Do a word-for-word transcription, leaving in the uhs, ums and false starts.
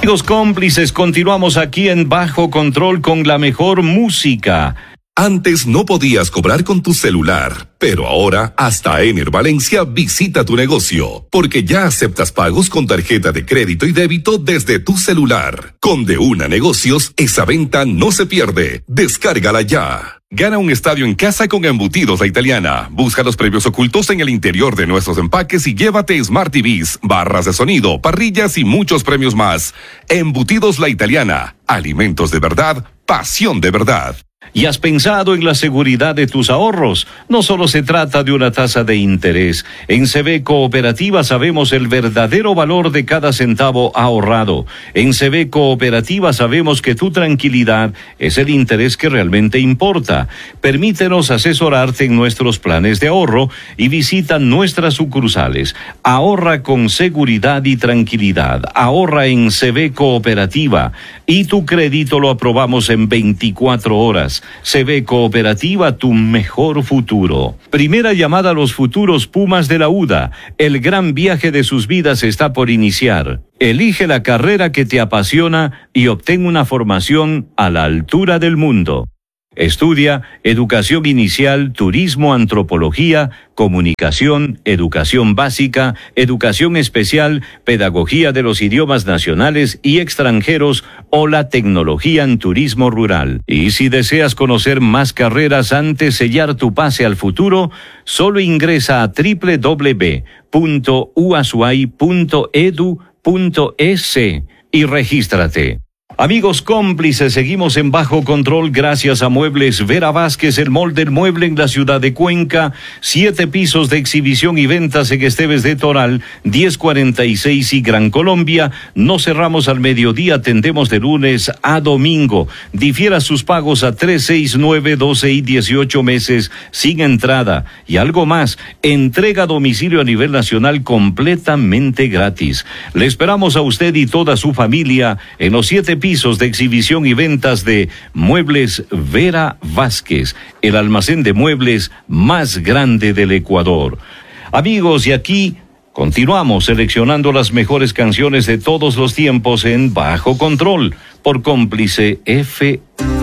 Amigos cómplices, continuamos aquí en Bajo Control con la mejor música. Antes no podías cobrar con tu celular, pero ahora hasta Ener Valencia visita tu negocio, porque ya aceptas pagos con tarjeta de crédito y débito desde tu celular. Con De Una Negocios, esa venta no se pierde. Descárgala ya. Gana un estadio en casa con Embutidos La Italiana. Busca los premios ocultos en el interior de nuestros empaques y llévate Smart T Vs, barras de sonido, parrillas y muchos premios más. Embutidos La Italiana. Alimentos de verdad, pasión de verdad. ¿Y has pensado en la seguridad de tus ahorros? No solo se trata de una tasa de interés. En C B Cooperativa sabemos el verdadero valor de cada centavo ahorrado. En C B Cooperativa sabemos que tu tranquilidad es el interés que realmente importa. Permítenos asesorarte en nuestros planes de ahorro y visita nuestras sucursales. Ahorra con seguridad y tranquilidad. Ahorra en C B Cooperativa y tu crédito lo aprobamos en veinticuatro horas. C B Cooperativa, tu mejor futuro. Primera llamada a los futuros Pumas de la U D A. El gran viaje de sus vidas está por iniciar. Elige la carrera que te apasiona y obtén una formación a la altura del mundo. Estudia educación inicial, turismo, antropología, comunicación, educación básica, educación especial, pedagogía de los idiomas nacionales y extranjeros o la tecnología en turismo rural. Y si deseas conocer más carreras antes de sellar tu pase al futuro, solo ingresa a doble u doble u doble u punto uasuay punto edu punto es y regístrate. Amigos cómplices, seguimos en Bajo Control gracias a Muebles Vera Vázquez, el mall del mueble en la ciudad de Cuenca, siete pisos de exhibición y ventas en Esteves de Toral, diez cuarenta y seis y Gran Colombia. No cerramos al mediodía, atendemos de lunes a domingo. Difiera sus pagos a tres, seis, nueve, doce y dieciocho meses sin entrada. Y algo más, entrega a domicilio a nivel nacional completamente gratis. Le esperamos a usted y toda su familia en los siete pisos de exhibición y ventas de Muebles Vera Vázquez, el almacén de muebles más grande del Ecuador. Amigos, y aquí continuamos seleccionando las mejores canciones de todos los tiempos en Bajo Control por Cómplice F M.